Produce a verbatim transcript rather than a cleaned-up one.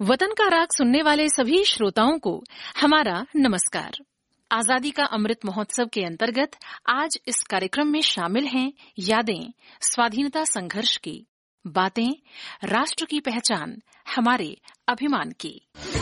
वतन का राग सुनने वाले सभी श्रोताओं को हमारा नमस्कार। आजादी का अमृत महोत्सव के अंतर्गत आज इस कार्यक्रम में शामिल हैं यादें स्वाधीनता संघर्ष की, बातें राष्ट्र की पहचान हमारे अभिमान की।